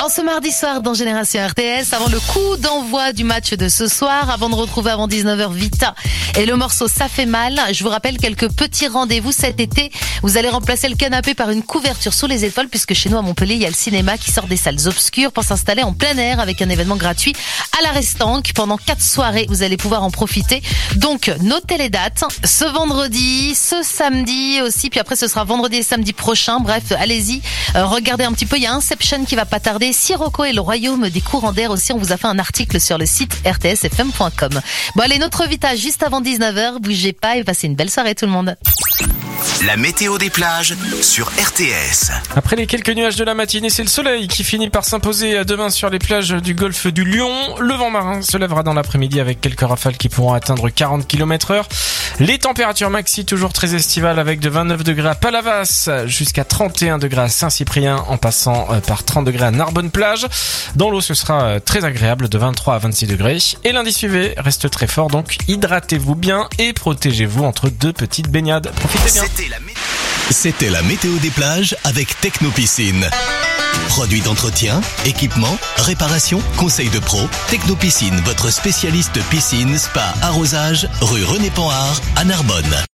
ce mardi soir dans Génération RTS, avant le coup d'envoi du match de ce soir, avant de retrouver avant 19h Vita et le morceau Ça fait mal, je vous rappelle quelques petits rendez-vous cet été. Vous allez remplacer le canapé par une couverture sous les étoiles, puisque chez nous à Montpellier, il y a le cinéma qui sort des salles obscures pour s'installer en plein air avec un événement gratuit à la Restanque. Pendant 4 soirées, vous allez pouvoir en profiter. Donc, notez les dates. Ce vendredi, ce samedi aussi, puis après ce sera vendredi et samedi prochain. Bref, allez-y, regardez un petit peu. Il y a Inception qui va pas tarder. Sirocco et le royaume des courants d'air aussi. On vous a fait un article sur le site rtsfm.com. Bon, allez, notre Vita juste avant 19h. Bougez pas et passez une belle soirée tout le monde. La météo des plages sur RTS. Après les quelques nuages de la matinée, c'est le soleil qui finit par s'imposer demain sur les plages du golfe du Lion. Le vent marin se lèvera dans l'après-midi avec quelques rafales qui pourront atteindre 40 km/h. Les températures maxi toujours très estivales avec de 29 degrés à Palavas jusqu'à 31 degrés à Saint-Cyprien en passant par 30 degrés à Narbonne-Plage. Dans l'eau, ce sera très agréable de 23 à 26 degrés. Et l'indice UV reste très fort, donc hydratez-vous bien et protégez-vous entre 2 petites baignades. Profitez bien. C'était la météo des plages avec Technopiscine. Produits d'entretien, équipement, réparation, conseils de pro. Technopiscine, votre spécialiste piscine, spa, arrosage, rue René Panhard à Narbonne.